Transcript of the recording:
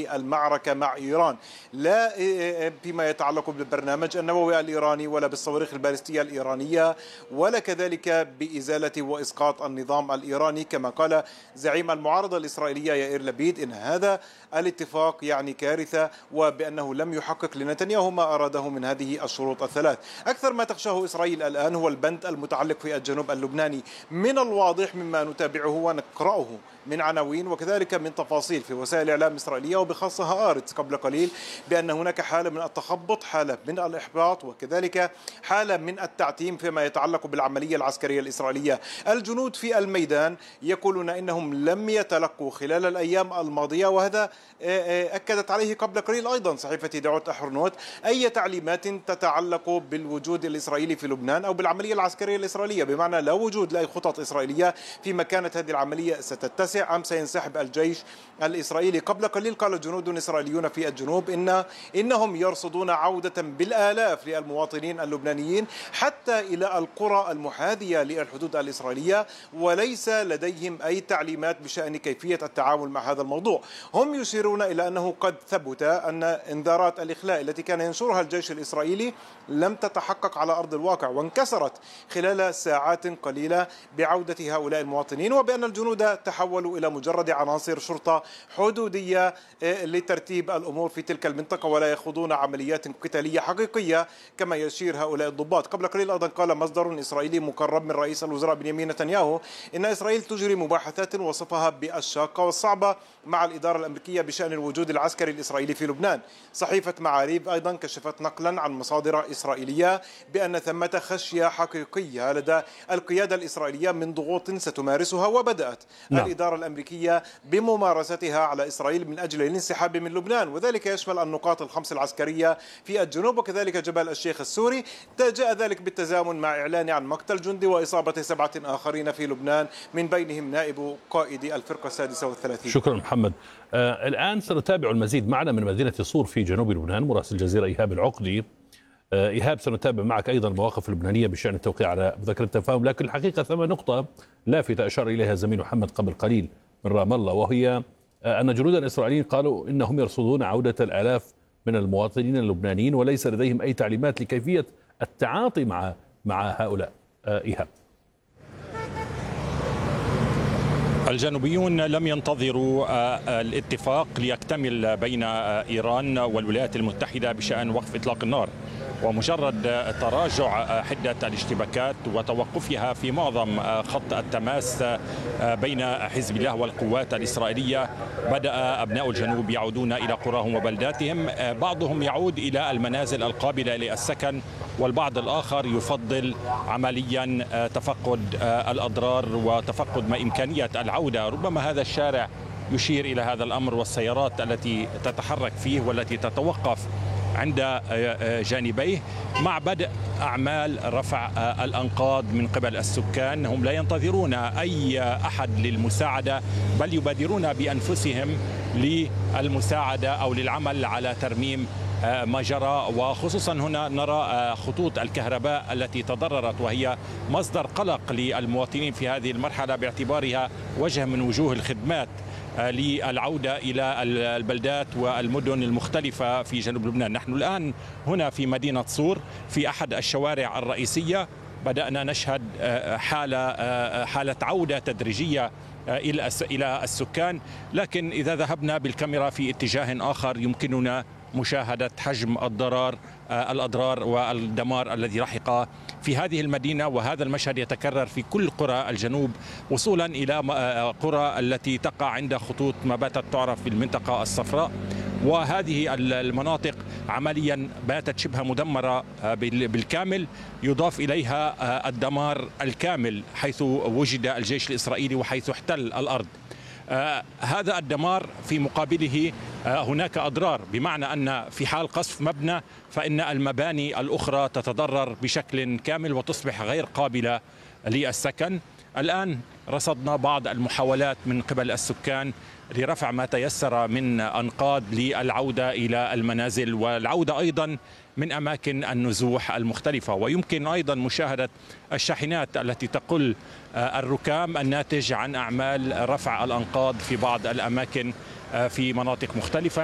للمعركة مع إيران، لا فيما يتعلق بالبرنامج النووي الإيراني ولا بالصواريخ البالستية الإيرانية ولا كذلك بإزالة وإسقاط النظام الإيراني، كما قال زعيم المعارضة الإسرائيلية يائير لبيد إن هذا الاتفاق يعني كارثة، وبأنه لم يحقق لنتنياهو ما أراده من هذه الشروط الثلاث. أكثر ما تخشاه إسرائيل الآن هو البند المتعلق في الجنوب اللبناني. من الواضح مما نتابعه ونقرأه من عناوين وكذلك من تفاصيل في وسائل الإعلام الإسرائيلية وبخاصة هآرتس قبل قليل بأن هناك حالة من التخبط، حالة من الإحباط، وكذلك حالة من التعتيم فيما يتعلق بالعملية العسكرية الإسرائيلية. الجنود في الميدان يقولون إنهم لم يتلقوا خلال الأيام الماضية، وهذا أكدت عليه قبل قليل أيضا صحيفة يدعوت أحرنوت، أي تعليمات تتعلق بالوجود الإسرائيلي في لبنان أو بالعملية العسكرية الإسرائيلية، بمعنى لا وجود لأي خطط إسرائيلية فيما كانت هذه العملية ستتسع أم سينسحب الجيش الإسرائيلي. قبل قليل قال جنود إسرائيليون في الجنوب إنهم يرصدون عودة بالآلاف للمواطنين اللبنانيين حتى إلى القرى المحاذية للحدود الإسرائيلية، وليس لديهم أي تعليمات بشأن كيفية التعامل مع هذا الموضوع. هم يشيرون إلى أنه قد ثبت أن إنذارات الإخلاء التي كان ينشرها الجيش الإسرائيلي لم تتحقق على أرض الواقع، وانكسرت خلال ساعات قليلة بعودة هؤلاء المواطنين، وبأن الجنود تحولوا إلى مجرد عناصر شرطة حدودية لترتيب الأمور في تلك المنطقة ولا يخوضون عمليات قتالية حقيقية كما يشير هؤلاء الضباط. قبل قليل أيضا قال مصدر إسرائيلي مقرب من رئيس الوزراء بنيامين نتنياهو إن إسرائيل تجري مباحثات وصفها بالشاقة والصعبة مع الإدارة الأمريكية بشأن الوجود العسكري الإسرائيلي في لبنان. صحيفة معاريف أيضا كشفت نقلا عن مصادر إسرائيلية بأن ثمة خشية حقيقية لدى القيادة الإسرائيلية من ضغوط ستمارسها وبدأت الإدارة الأمريكية بممارستها على إسرائيل من أجل الانسحاب من لبنان، وذلك يشمل النقاط الخمس العسكرية في الجنوب وكذلك جبل الشيخ السوري. جاء ذلك بالتزامن مع إعلان عن مقتل جندي وإصابة 7 آخرين في لبنان من بينهم نائب قائد الفرقة 36. شكرا محمد. الآن سنتابع المزيد معنا من مدينة صور في جنوب لبنان مراسل الجزيرة إيهاب العقدي. إيهاب، سنتابع معك أيضا المواقف اللبنانية بشأن التوقيع على مذكرة التفاهم، لكن الحقيقة ثم نقطة لافتة أشار إليها زميل محمد قبل قليل من رام الله، وهي أن جنودا إسرائيليين قالوا إنهم يرصدون عودة الآلاف من المواطنين اللبنانيين وليس لديهم أي تعليمات لكيفية التعاطي مع هؤلاء. إيهاب. الجنوبيون لم ينتظروا الاتفاق ليكتمل بين إيران والولايات المتحدة بشأن وقف إطلاق النار، ومجرد تراجع حدة الاشتباكات وتوقفها في معظم خط التماس بين حزب الله والقوات الإسرائيلية بدأ أبناء الجنوب يعودون إلى قراهم وبلداتهم. بعضهم يعود إلى المنازل القابلة للسكن، والبعض الآخر يفضل عمليا تفقد الأضرار وتفقد ما إمكانية العودة. ربما هذا الشارع يشير إلى هذا الأمر، والسيارات التي تتحرك فيه والتي تتوقف عند جانبيه مع بدء أعمال رفع الأنقاض من قبل السكان. هم لا ينتظرون أي أحد للمساعدة، بل يبادرون بأنفسهم للمساعدة أو للعمل على ترميم ما جرى، وخصوصا هنا نرى خطوط الكهرباء التي تضررت وهي مصدر قلق للمواطنين في هذه المرحلة باعتبارها وجه من وجوه الخدمات للعودة إلى البلدات والمدن المختلفة في جنوب لبنان. نحن الآن هنا في صور في أحد الشوارع الرئيسية، بدأنا نشهد حالة عودة تدريجية إلى السكان، لكن إذا ذهبنا بالكاميرا في اتجاه آخر يمكننا مشاهدة حجم الأضرار والدمار الذي لحق في هذه المدينة. وهذا المشهد يتكرر في كل قرى الجنوب وصولا إلى قرى التي تقع عند خطوط ما باتت تعرف بالمنطقة الصفراء، وهذه المناطق عمليا باتت شبه مدمرة بالكامل، يضاف إليها الدمار الكامل حيث وجد الجيش الإسرائيلي وحيث احتل الأرض. هذا الدمار في مقابله هناك أضرار، بمعنى أن في حال قصف مبنى فإن المباني الأخرى تتضرر بشكل كامل وتصبح غير قابلة للسكن. الآن رصدنا بعض المحاولات من قبل السكان لرفع ما تيسر من أنقاض للعودة إلى المنازل والعودة أيضا من أماكن النزوح المختلفة، ويمكن أيضا مشاهدة الشاحنات التي تقل الركام الناتج عن أعمال رفع الأنقاض في بعض الأماكن في مناطق مختلفة.